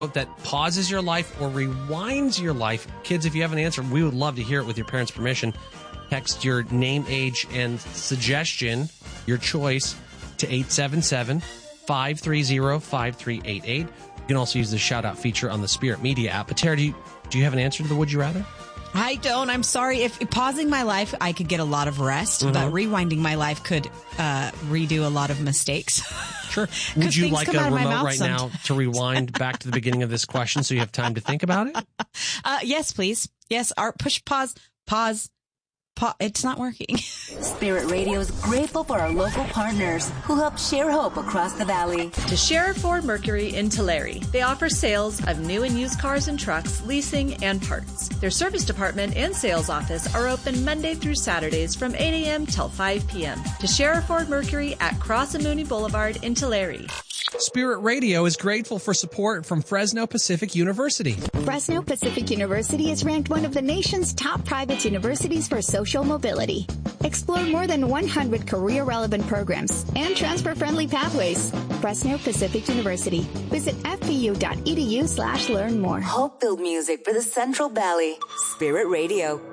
that pauses your life or rewinds your life. Kids, if you have an answer, we would love to hear it with your parents' permission. Text your name, age, and suggestion, your choice, to 877-530-5388. You can also use the shout-out feature on the Spirit Media app. But Tara, do you have an answer to the Would You Rather? I don't. I'm sorry. If pausing my life, I could get a lot of rest, but rewinding my life could redo a lot of mistakes. Sure. Would you like a remote right now to rewind back to the beginning of this question so you have time to think about it? Yes, please. Yes. Push pause. It's not working. Spirit Radio is grateful for our local partners who help share hope across the valley. Teixeira Ford Mercury in Tulare. They offer sales of new and used cars and trucks, leasing, and parts. Their service department and sales office are open Monday through Saturdays from 8 a.m. till 5 p.m. Teixeira Ford Mercury at Cross and Mooney Boulevard in Tulare. Spirit Radio is grateful for support from Fresno Pacific University. Fresno Pacific University is ranked one of the nation's top private universities for social mobility. Explore more than 100 career-relevant programs and transfer-friendly pathways. Fresno Pacific University. Visit fpu.edu/learn more. Hope-filled music for the Central Valley. Spirit Radio.